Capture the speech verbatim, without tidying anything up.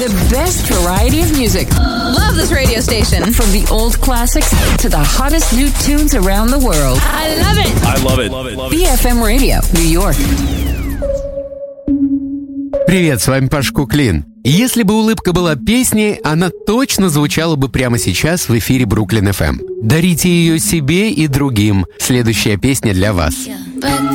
The best variety of music. Love this radio station. From the old classics to the hottest new tunes around the world. I love it. I love it. Love it. Love it. би эф эм Radio, New York. Привет, с вами Паш Куклин. Если бы улыбка была песней, она точно звучала бы прямо сейчас в эфире Бруклин эф эм. Дарите ее себе и другим. Следующая песня для вас.